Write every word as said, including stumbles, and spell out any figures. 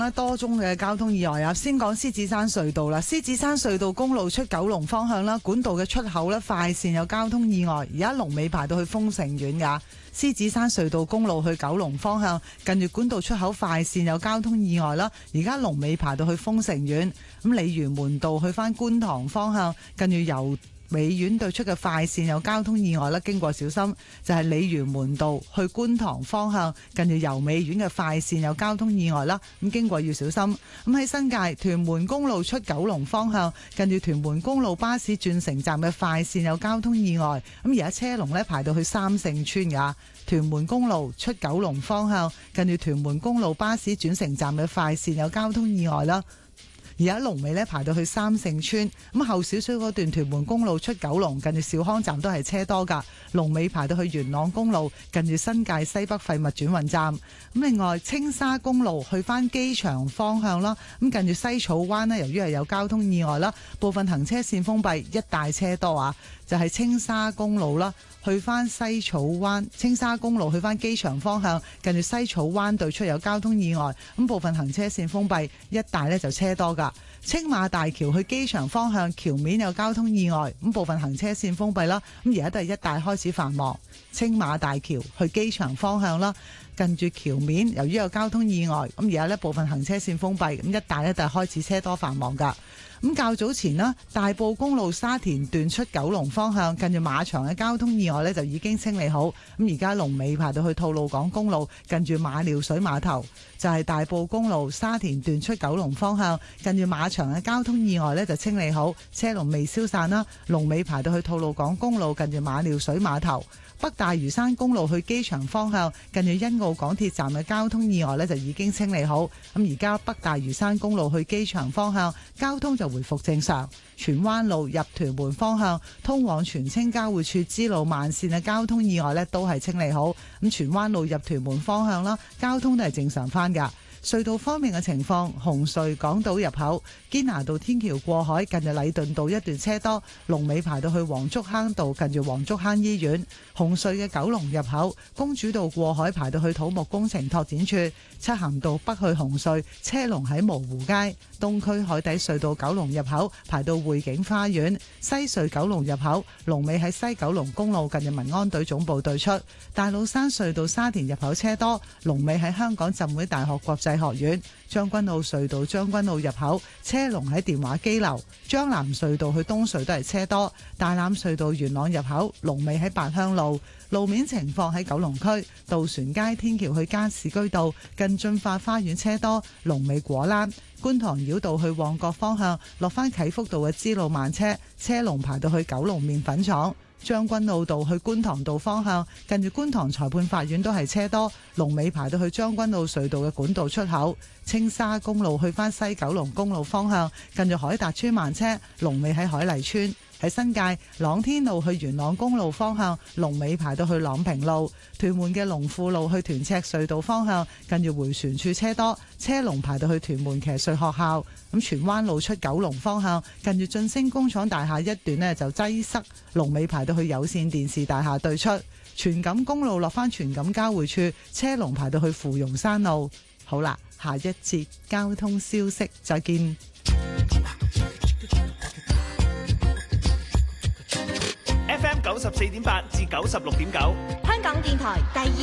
呢多宗嘅交通意外啊！先講獅子山隧道啦，獅子山隧道公路出九龍方向啦，管道嘅出口呢快線有交通意外，而家龍尾排到去豐城苑噶。獅子山隧道公路去九龍方向，近住管道出口快線有交通意外啦，而家龍尾排到去豐城苑。咁鯉魚門道去翻觀塘方向，近住由美苑對出嘅快線有交通意外啦，經過小心。就係鯉魚門道去觀塘方向，近住由美苑嘅快線有交通意外啦，咁經過要小心。咁喺新界屯門公路出九龍方向，近住屯門公路巴士轉乘站嘅快線有交通意外，咁而家車龍呢排到去三聖村噶。屯門公路出九龍方向，近住屯門公路巴士轉乘站嘅快線有交通意外啦。而家龍尾咧排到去三聖村，咁後少少嗰段屯門公路出九龍，近住兆康站都係車多噶。龍尾排到去元朗公路，近住新界西北廢物轉運站。咁另外青沙公路去翻機場方向啦，咁近住西草灣呢，由於係有交通意外啦，部分行車線封閉，一帶車多啊。就係青沙公路啦，去翻西草灣，青沙公路去翻機場方向，近住西草灣對出有交通意外，咁部分行車線封閉，一帶呢就車多噶。青馬大橋去機場方向橋面有交通意外，咁部分行車線封閉啦，咁而家都係一帶開始繁忙。青馬大橋去機場方向啦，近住橋面由於有交通意外，咁而家呢部分行車線封閉，咁一帶呢就係開始車多繁忙噶。咁較早前啦，大埔公路沙田段出九龍方向，近住馬場嘅交通意外呢就已經清理好。咁而家龍尾排到去吐露港公路，近住馬料水碼頭。就係大埔公路沙田段出九龍方向，近住馬場嘅交通意外呢就清理好，車龍未消散啦。龍尾排到去吐露港公路，近住馬料水碼頭。北大嶼山公路去機場方向，近住欣澳港鐵站嘅交通意外呢就已經清理好。咁而家北大嶼山公路去機場方向交通就回復正常。荃灣路入屯門方向通往荃青交匯處支路慢線嘅交通意外呢都係清理好。咁荃灣路入屯門方向啦，交通都係正常翻噶。隧道方面嘅情況，紅隧港島入口堅拿道天橋過海，近住禮頓道一段車多，龍尾排到去黃竹坑道，近住黃竹坑醫院。紅隧嘅九龍入口公主道過海排到去土木工程拓展處，漆咸道北去紅隧車龍喺蕪湖街。東區海底隧道九龍入口排到匯景花園，西隧九龍入口龍尾喺西九龍公路近住民安隊總部對出。大老山隧道沙田入口車多，龍尾喺香港浸會大學國際學院。將軍澳隧道將軍澳入口車龍喺電話機樓。將南隧道去東隧都係車多，大欖隧道元朗入口龍尾喺八鄉路。路面情況喺九龍區渡船街天橋去加士居道近駿發花園車多，龍尾果欄。觀塘繞道去旺角方向落返啟福道嘅支路慢車，車龍排到去九龍麵粉廠。將軍澳道去觀塘道方向，近住觀塘裁判法院都係車多，龍尾排到去將軍澳隧道嘅管道出口。青沙公路去返西九龍公路方向，近住海達村慢車，龍尾喺海麗村。喺新界朗天路去元朗公路方向，龍尾排到去朗屏路。屯門嘅龍富路去屯赤隧道方向，近住回旋處車多，車龍排到去屯門騎術學校。咁荃灣路出九龍方向，近住晉升工廠大廈一段呢就擠塞，龍尾排到去有線電視大廈對出。荃錦公路落返荃錦交匯處，車龍排到去芙蓉山路。好啦，下一節交通消息再見。 F M 九十四點八至九十六點九， 香港電台第二